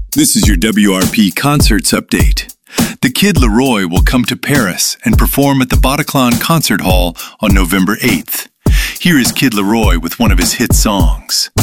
This is your WRP Concerts Update. The Kid Laroi will come to Paris and perform at the Bataclan Concert Hall on November 8th. Here is Kid Laroi with one of his hit songs.